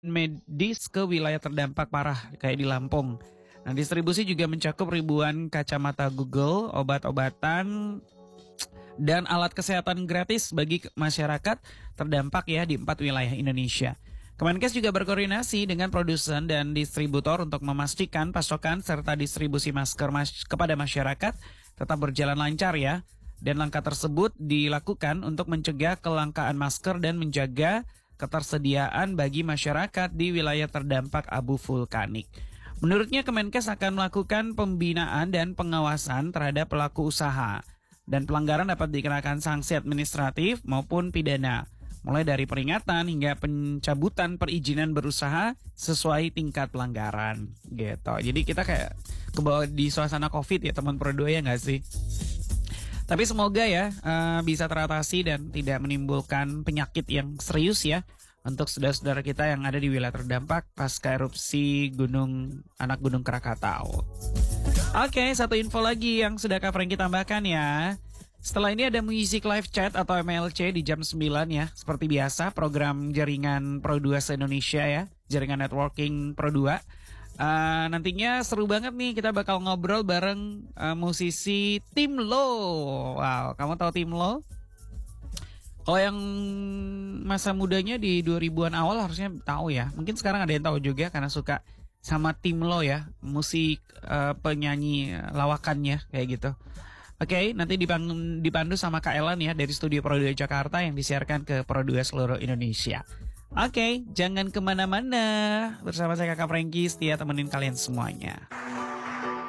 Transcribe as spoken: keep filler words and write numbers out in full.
medis ke wilayah terdampak parah kayak di Lampung. Nah, distribusi juga mencakup ribuan kacamata Google, obat-obatan, dan alat kesehatan gratis bagi masyarakat terdampak ya di empat wilayah Indonesia. Kemenkes juga berkoordinasi dengan produsen dan distributor untuk memastikan pasokan serta distribusi masker mas- kepada masyarakat tetap berjalan lancar ya. Dan langkah tersebut dilakukan untuk mencegah kelangkaan masker dan menjaga ketersediaan bagi masyarakat di wilayah terdampak abu vulkanik. Menurutnya Kemenkes akan melakukan pembinaan dan pengawasan terhadap pelaku usaha dan pelanggaran dapat dikenakan sanksi administratif maupun pidana, mulai dari peringatan hingga pencabutan perizinan berusaha sesuai tingkat pelanggaran gitu. Jadi kita kayak kebawa di suasana Covid ya teman Pro dua ya nggak sih? Tapi semoga ya uh, bisa teratasi dan tidak menimbulkan penyakit yang serius ya untuk saudara-saudara kita yang ada di wilayah terdampak pasca erupsi gunung anak gunung Krakatau. Oke, satu info lagi yang sudah Kak Franky tambahkan ya. Setelah ini ada Music Live Chat atau M L C di jam sembilan ya. Seperti biasa program jaringan Pro dua se-Indonesia ya, jaringan networking Pro dua. Uh, nantinya seru banget nih, kita bakal ngobrol bareng uh, musisi Tim Lo. Wow, kamu tahu Tim Lo? Kalau yang masa mudanya di dua ribuan awal harusnya tahu ya. Mungkin sekarang ada yang tahu juga karena suka sama Tim Lo ya, musik uh, penyanyi lawakannya kayak gitu. Oke, okay, nanti dipandu, dipandu sama Kak Elan ya dari studio Pro dua Jakarta yang disiarkan ke Pro dua seluruh Indonesia. Oke, okay, jangan kemana-mana. Bersama saya Kakak Franky, setia temenin kalian semuanya.